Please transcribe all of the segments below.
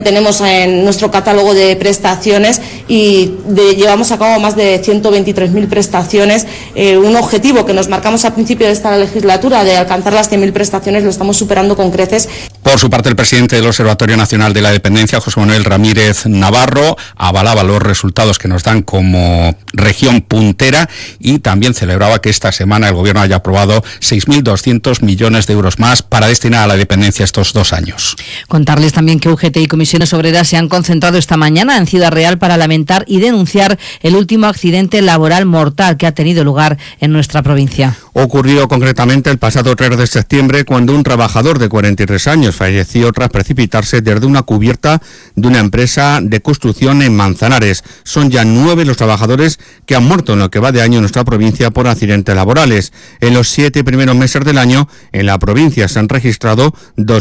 Tenemos en nuestro catálogo de prestaciones y llevamos a cabo más de 123.000 prestaciones. Un objetivo que nos marcamos a principio de esta legislatura de alcanzar las 100.000 prestaciones lo estamos superando con creces. Por su parte, el presidente del Observatorio Nacional de la Dependencia, José Manuel Ramírez Navarro, avalaba los resultados que nos dan como región puntera y también celebraba que esta semana el Gobierno haya aprobado 6.200 millones de euros más para destinar a la dependencia estos 2 años. Contarles también que UGT y Comisiones Obreras se han concentrado esta mañana en Ciudad Real para lamentar y denunciar el último accidente laboral mortal que ha tenido lugar en nuestra provincia. Ocurrió concretamente el pasado 3 de septiembre cuando un trabajador de 43 años falleció tras precipitarse desde una cubierta de una empresa de construcción en Manzanares. Son ya 9 los trabajadores que han muerto en lo que va de año en nuestra provincia por accidentes laborales. En los 7 primeros meses del año, en la provincia se han registrado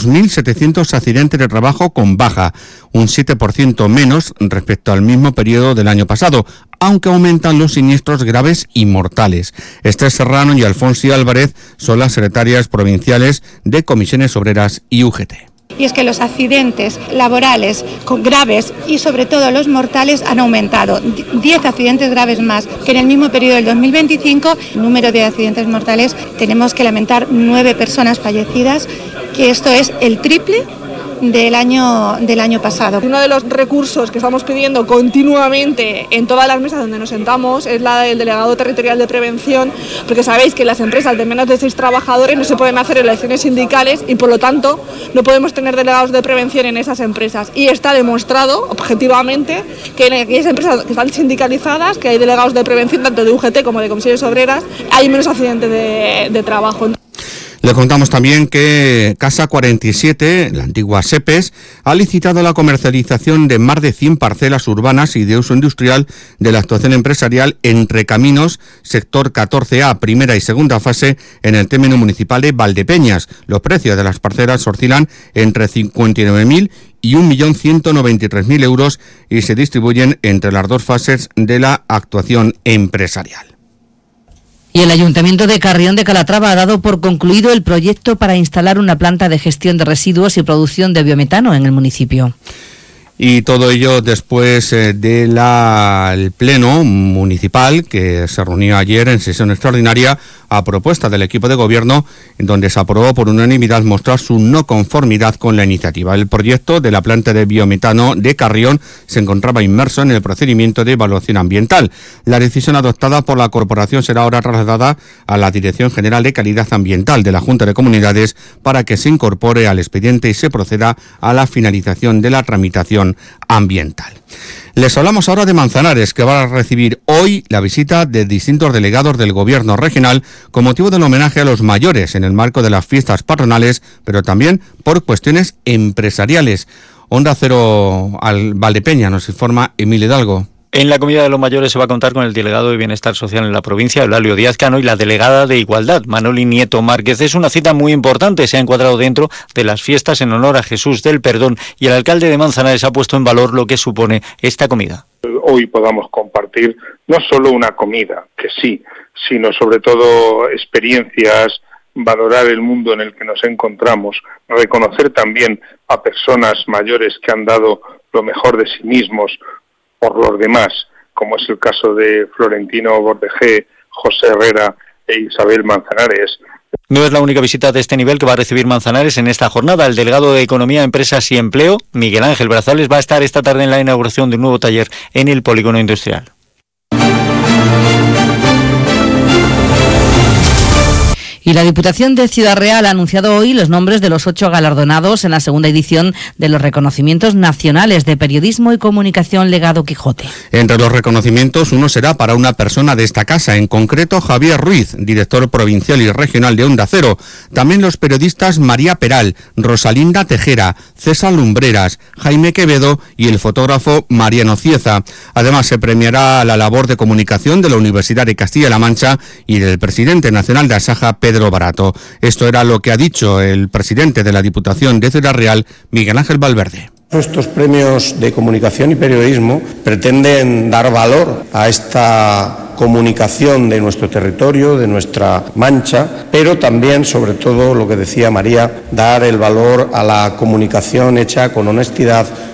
2.700 accidentes de trabajo con baja, un 7% menos respecto al mismo periodo del año pasado, aunque aumentan los siniestros graves y mortales. Esther Serrano y Alfonso Álvarez son las secretarias provinciales de Comisiones Obreras y UGT. Y es que los accidentes laborales graves y sobre todo los mortales han aumentado. 10 accidentes graves más que en el mismo periodo del 2025. El número de accidentes mortales tenemos que lamentar 9 personas fallecidas, que esto es el triple del año pasado. Uno de los recursos que estamos pidiendo continuamente en todas las mesas donde nos sentamos es la del delegado territorial de prevención, porque sabéis que en las empresas de menos de 6 trabajadores no se pueden hacer elecciones sindicales y por lo tanto no podemos tener delegados de prevención en esas empresas. Y está demostrado objetivamente que en aquellas empresas que están sindicalizadas, que hay delegados de prevención tanto de UGT como de Comisiones Obreras, hay menos accidentes de trabajo. Le contamos también que Casa 47, la antigua SEPES, ha licitado la comercialización de más de 100 parcelas urbanas y de uso industrial de la actuación empresarial Entre Caminos, sector 14A, primera y segunda fase, en el término municipal de Valdepeñas. Los precios de las parcelas oscilan entre 59.000 y 1.193.000 euros y se distribuyen entre las 2 fases de la actuación empresarial. Y el Ayuntamiento de Carrión de Calatrava ha dado por concluido el proyecto para instalar una planta de gestión de residuos y producción de biometano en el municipio. Y todo ello después del Pleno Municipal que se reunió ayer en sesión extraordinaria a propuesta del equipo de gobierno, en donde se aprobó por unanimidad mostrar su no conformidad con la iniciativa. El proyecto de la planta de biometano de Carrión se encontraba inmerso en el procedimiento de evaluación ambiental. La decisión adoptada por la corporación será ahora trasladada a la Dirección General de Calidad Ambiental de la Junta de Comunidades para que se incorpore al expediente y se proceda a la finalización de la tramitación ambiental. Les hablamos ahora de Manzanares, que va a recibir hoy la visita de distintos delegados del Gobierno regional con motivo del homenaje a los mayores en el marco de las fiestas patronales, pero también por cuestiones empresariales. Onda Cero al Valdepeña, nos informa Emilio Hidalgo. En la Comida de los Mayores se va a contar con el delegado de Bienestar Social en la provincia, Eulalio Díaz Cano, y la delegada de Igualdad, Manoli Nieto Márquez. Es una cita muy importante, se ha encuadrado dentro de las fiestas en honor a Jesús del Perdón, y el alcalde de Manzanares ha puesto en valor lo que supone esta comida. Hoy podamos compartir no solo una comida, que sí, sino sobre todo experiencias, valorar el mundo en el que nos encontramos, reconocer también a personas mayores que han dado lo mejor de sí mismos por los demás, como es el caso de Florentino Bordejé, José Herrera e Isabel Manzanares. No es la única visita de este nivel que va a recibir Manzanares en esta jornada. El delegado de Economía, Empresas y Empleo, Miguel Ángel Brazales, va a estar esta tarde en la inauguración de un nuevo taller en el Polígono Industrial. Y la Diputación de Ciudad Real ha anunciado hoy los nombres de los 8 galardonados en la segunda edición de los reconocimientos nacionales de periodismo y comunicación Legado Quijote. Entre los reconocimientos, uno será para una persona de esta casa, en concreto Javier Ruiz, director provincial y regional de Onda Cero. También los periodistas María Peral, Rosalinda Tejera, César Lumbreras, Jaime Quevedo y el fotógrafo Mariano Cieza. Además, se premiará la labor de comunicación de la Universidad de Castilla-La Mancha y del presidente nacional de Asaja, Pedro Barato. Esto era lo que ha dicho el presidente de la Diputación de Ciudad Real, Miguel Ángel Valverde. Estos premios de comunicación y periodismo pretenden dar valor a esta comunicación de nuestro territorio, de nuestra Mancha, pero también, sobre todo, lo que decía María, dar el valor a la comunicación hecha con honestidad,